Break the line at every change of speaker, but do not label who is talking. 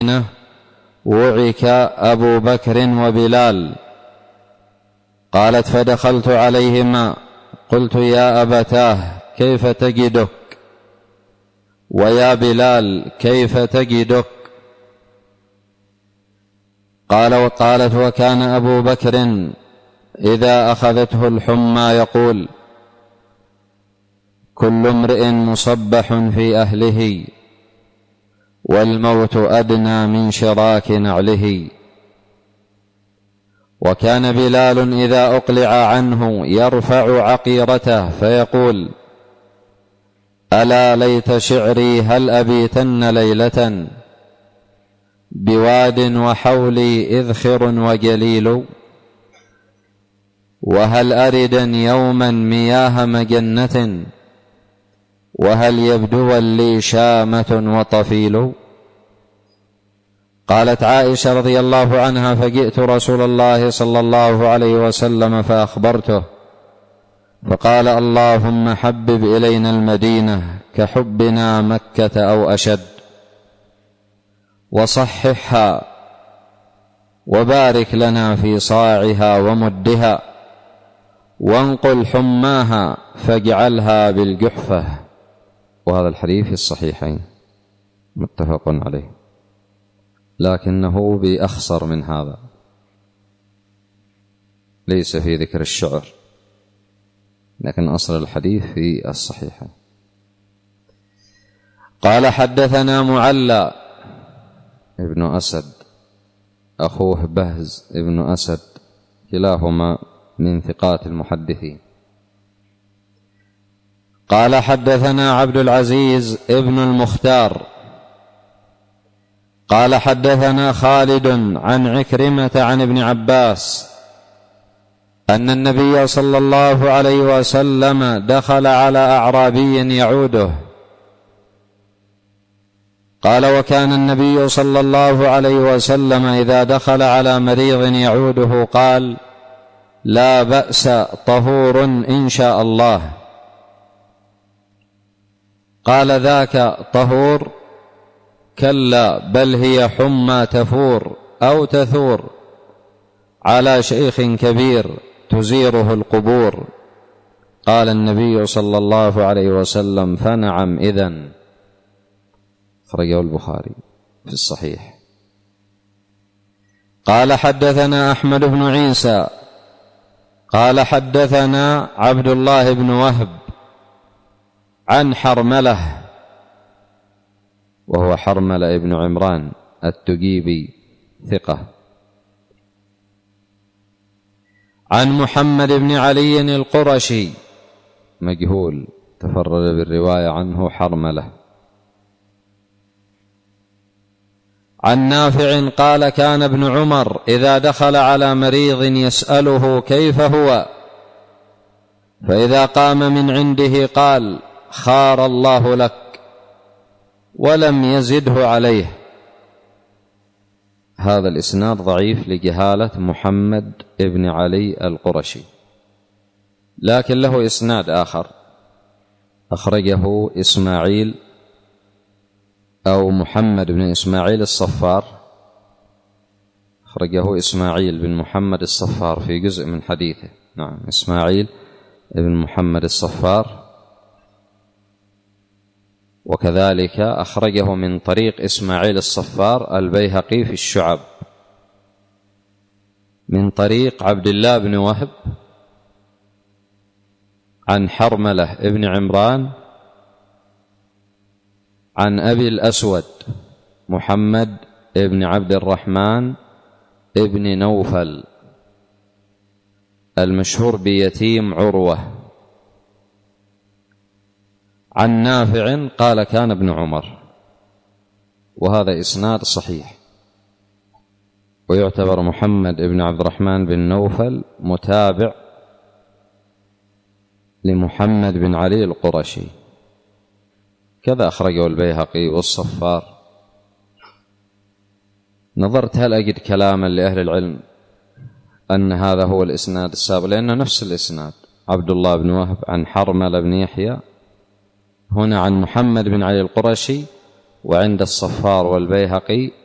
وعك أبو بكر وبلال. قالت: فدخلت عليهما قلت: يا أبتاه كيف تجدك؟ ويا بلال كيف تجدك؟ قالت: وكان أبو بكر إذا أخذته الحمى يقول: كل امرئ مصبح في أهله والموت أدنى من شراك نعله. وكان بلال إذا أقلع عنه يرفع عقيرته فيقول: ألا ليت شعري هل أبيتن ليلة بواد وحولي إذخر وجليل، وهل أردا يوما مياه مجنة وهل يبدو لي شامة وطفيل. قالت عائشة رضي الله عنها: فجئت رسول الله صلى الله عليه وسلم فأخبرته فقال: اللهم حبب إلينا المدينة كحبنا مكة أو أشد، وصححها وبارك لنا في صاعها ومدها، وانقل حماها فاجعلها بالجحفة. وهذا الحديث في الصحيحين متفق عليه، لكنه بأخصر من هذا، ليس في ذكر الشعر، لكن أصل الحديث في الصحيحين. قال: حدثنا معلى ابن أسد أخوه بهز ابن أسد، كلاهما من ثقات المحدثين. قال: حدثنا عبد العزيز ابن المختار قال: حدثنا خالد عن عكرمة عن ابن عباس أن النبي صلى الله عليه وسلم دخل على أعرابي يعوده. قال: وكان النبي صلى الله عليه وسلم إذا دخل على مريض يعوده قال: لا بأس، طهور إن شاء الله. قال: ذاك طهور؟ كلا، بل هي حمى تفور أو تثور على شيخ كبير تزيره القبور. قال النبي صلى الله عليه وسلم: فنعم إذن. أخرجه البخاري في الصحيح. قال: حدثنا أحمد بن عيسى قال: حدثنا عبد الله بن وهب عن حرملة، وهو حرملة ابن عمران التجيبي ثقة، عن محمد بن علي القرشي مجهول، تفرد بالرواية عنه حرملة، عن نافع قال: كان ابن عمر إذا دخل على مريض يسأله كيف هو، فإذا قام من عنده قال: خار الله لك، ولم يزده عليه. هذا الإسناد ضعيف لجهالة محمد بن علي القرشي، لكن له إسناد آخر أخرجه إسماعيل أو محمد بن إسماعيل الصفار، أخرجه إسماعيل بن محمد الصفار في جزء من حديثه. نعم، إسماعيل بن محمد الصفار. وكذلك أخرجه من طريق إسماعيل الصفار البيهقي في الشعب من طريق عبد الله بن وهب عن حرملة ابن عمران عن أبي الأسود محمد ابن عبد الرحمن ابن نوفل المشهور بيتيم عروة، عن نافع قال: كان ابن عمر. وهذا إسناد صحيح، ويعتبر محمد ابن عبد الرحمن بن نوفل متابع لمحمد بن علي القرشي، كذا أخرجه البيهقي والصفار. نظرت هل أجد كلاما لأهل العلم أن هذا هو الإسناد السابق، لأنه نفس الإسناد، عبد الله بن وهب عن حرمل بن يحيى، هنا عن محمد بن علي القرشي، وعند الصفار والبيهقي